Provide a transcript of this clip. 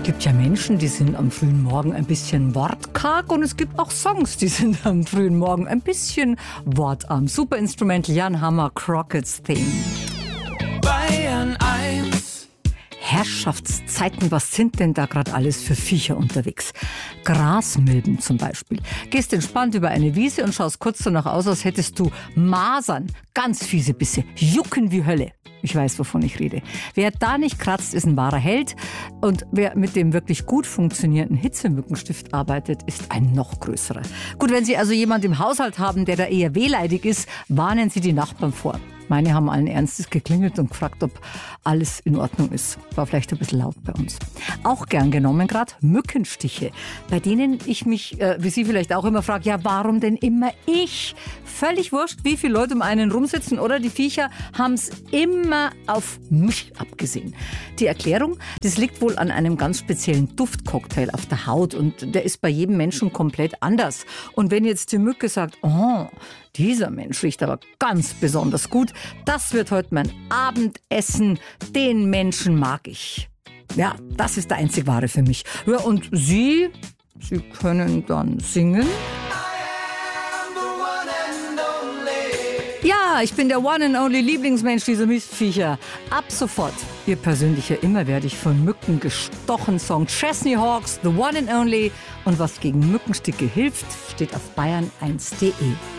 gibt ja Menschen, die sind am frühen Morgen ein bisschen wortkarg und es gibt auch Songs, die sind am frühen Morgen ein bisschen wortarm. Super Instrumental, Jan Hammer, Crockett's Theme. Bayern 1. Herrschaftszeiten, was sind denn da gerade alles für Viecher unterwegs? Grasmilben zum Beispiel. Gehst entspannt über eine Wiese und schaust kurz danach aus, als hättest du Masern. Ganz fiese Bisse, jucken wie Hölle. Ich weiß, wovon ich rede. Wer da nicht kratzt, ist ein wahrer Held. Und wer mit dem wirklich gut funktionierenden Hitzemückenstift arbeitet, ist ein noch größerer. Gut, wenn Sie also jemand im Haushalt haben, der da eher wehleidig ist, warnen Sie die Nachbarn vor. Meine haben allen Ernstes geklingelt und gefragt, ob alles in Ordnung ist. War vielleicht ein bisschen laut bei uns. Auch gern genommen gerade Mückenstiche, bei denen ich mich, wie Sie vielleicht auch immer frage, ja, warum denn immer ich? Völlig wurscht, wie viele Leute um einen rumsitzen, oder? Die Viecher haben es immer auf mich abgesehen. Die Erklärung, das liegt wohl an einem ganz speziellen Duftcocktail auf der Haut und der ist bei jedem Menschen komplett anders. Und wenn jetzt die Mücke sagt, oh, dieser Mensch riecht aber ganz besonders gut, das wird heute mein Abendessen, den Menschen mag ich. Ja, das ist der einzig wahre für mich. Ja, und Sie können dann singen. Ja, ich bin der One and Only Lieblingsmensch dieser Mistviecher. Ab sofort Ihr persönlicher Immerwärtig von Mücken gestochen Song Chesney Hawks, The One and Only. Und was gegen Mückensticke hilft, steht auf bayern1.de.